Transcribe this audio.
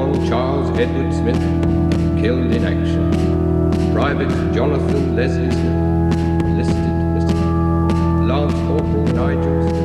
Corporal Charles Edward Smith, killed in action. Private Jonathan Leslie Smith, enlisted. Lance Corporal Nigel